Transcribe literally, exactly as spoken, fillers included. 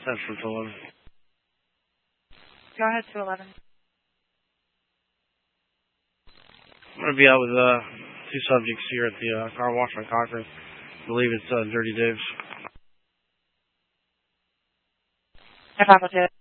Central to eleven. Go ahead to eleven. I'm going to be out with uh, two subjects here at the uh, car wash on Cochrane. I believe it's uh, Dirty Dave's. No problem, David.